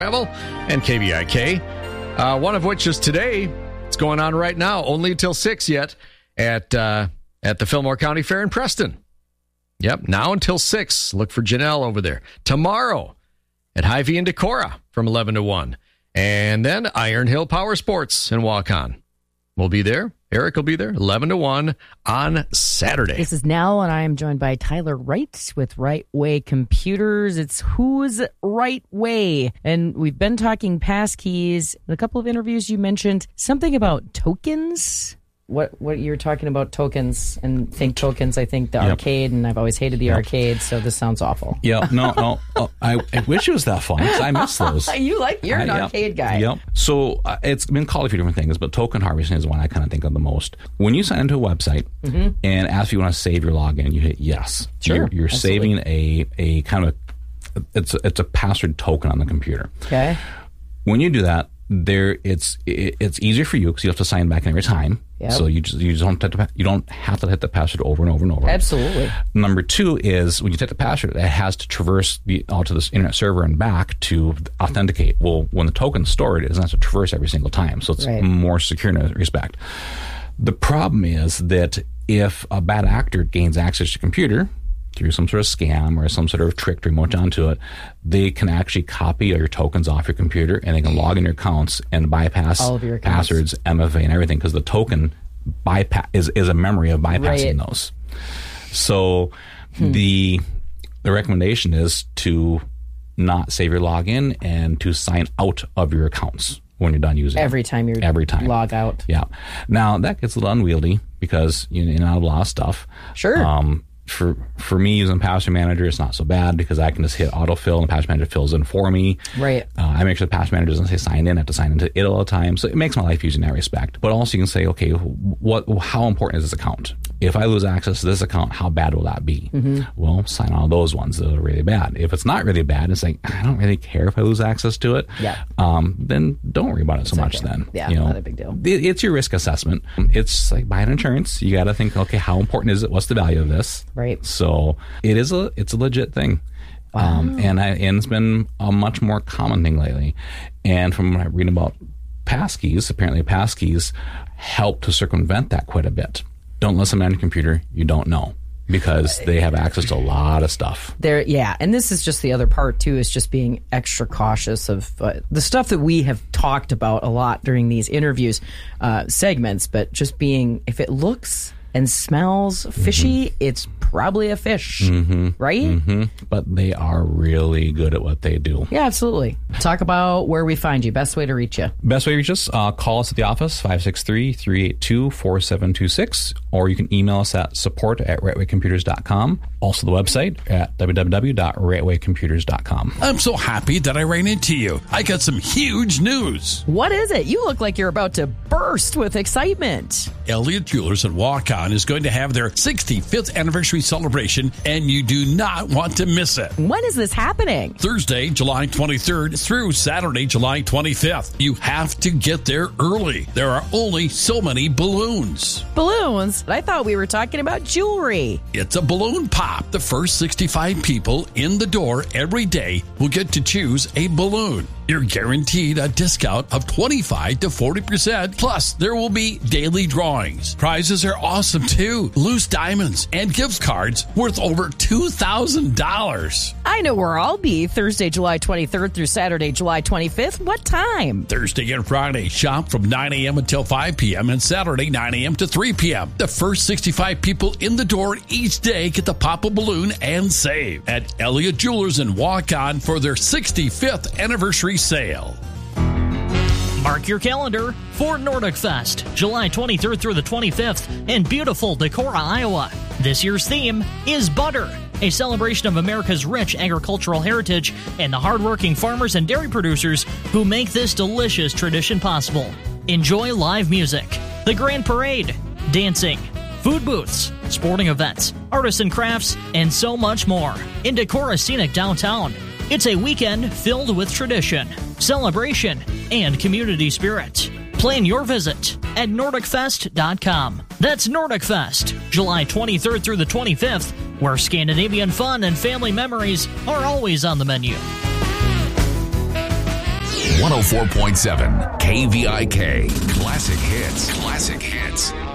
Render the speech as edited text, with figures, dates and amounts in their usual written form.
Travel and KBIK, one of which is today. It's going on right now, only till 6 yet at the Fillmore County Fair in Preston. Yep, now until 6. Look for Janelle over there. Tomorrow at Hy-Vee and Decorah from 11 to 1. And then Iron Hill Power Sports in Waukon. We'll be there. Eric will be there 11 to 1 on Saturday. This is Nell, and I am joined by Tyler Wright with Right Way Computers. It's Who's Right Way? And we've been talking passkeys. In a couple of interviews, you mentioned something about tokens. What you're talking about tokens, and think tokens, I think the arcade, and I've always hated the arcade, so this sounds awful. Yeah, no. I wish it was that fun, because I miss those. You're an arcade guy. Yep. So it's been called a few different things, but token harvesting is the one I kind of think of the most. When you sign into a website and ask if you want to save your login, you hit yes. Sure. You're saving a kind of it's a password token on the computer. Okay. When you do that, it's easier for you because you have to sign back in every time. Yep. So you don't have to hit the password over and over and over. Absolutely. Number 2 is when you take the password, it has to traverse out to this internet server and back to authenticate. Well, when the token's stored, it doesn't have to traverse every single time, so it's more secure in that respect. The problem is that if a bad actor gains access to your computer through some sort of scam or some sort of trick to remote onto it, they can actually copy your tokens off your computer, and they can log in your accounts and bypass all of your accounts, passwords, MFA, and everything, because the token is a memory of bypassing those. So the recommendation is to not save your login and to sign out of your accounts when you're done using every time you log out. Yeah. Now that gets a little unwieldy because you're in and out of a lot of stuff. Sure. For me using Password Manager, it's not so bad because I can just hit autofill and the Password Manager fills in for me. Right. I make sure the Password Manager doesn't say sign in. I have to sign into it all the time. So it makes my life easy in that respect. But also you can say, okay, how important is this account? If I lose access to this account, how bad will that be? Well, sign all those ones that are really bad. If it's not really bad, it's like, I don't really care if I lose access to it. Yeah. Then don't worry about it so much then. Yeah, not a big deal. It's your risk assessment. It's like buying insurance. You got to think, okay, how important is it? What's the value of this? Right. So it's a legit thing. Wow. And it's been a much more common thing lately. And from what I read about passkeys, apparently passkeys help to circumvent that quite a bit. Don't let someone on your computer you don't know, because they have access to a lot of stuff. And this is just the other part, too, is just being extra cautious of the stuff that we have talked about a lot during these interviews segments, but just being, if it looks and smells fishy, it's probably a fish, right? But they are really good at what they do. Yeah, absolutely. Talk about where we find you. Best way to reach you. Best way to reach us, call us at the office, 563-382-4726, or you can email us at support@rightwaycomputers.com. Also the website at www.rightwaycomputers.com. I'm so happy that I ran into you. I got some huge news. What is it? You look like you're about to burst with excitement. Elliott Jewelers at Waukon is going to have their 65th anniversary celebration, and you do not want to miss it. When is this happening? Thursday, July 23rd through Saturday, July 25th. You have to get there early. There are only so many balloons. Balloons? I thought we were talking about jewelry. It's a balloon pop. The first 65 people in the door every day will get to choose a balloon. You're guaranteed a discount of 25 to 40%. Plus, there will be daily drawings. Prizes are awesome, too. Loose diamonds and gift cards worth over $2,000. I know where I'll be Thursday, July 23rd through Saturday, July 25th. What time? Thursday and Friday, shop from 9 a.m. until 5 p.m. and Saturday, 9 a.m. to 3 p.m. The first 65 people in the door each day get to pop a balloon and save at Elliott Jewelers in Waukon for their 65th anniversary sale. Mark your calendar for Nordic Fest, July 23rd through the 25th in beautiful Decorah, Iowa. This year's theme is Butter, a celebration of America's rich agricultural heritage and the hardworking farmers and dairy producers who make this delicious tradition possible. Enjoy live music, the Grand Parade, dancing, food booths, sporting events, artists and crafts, and so much more in Decorah's scenic downtown. It's a weekend filled with tradition, celebration, and community spirit. Plan your visit at NordicFest.com. That's Nordic Fest, July 23rd through the 25th, where Scandinavian fun and family memories are always on the menu. 104.7 KVIK. Classic hits. Classic hits.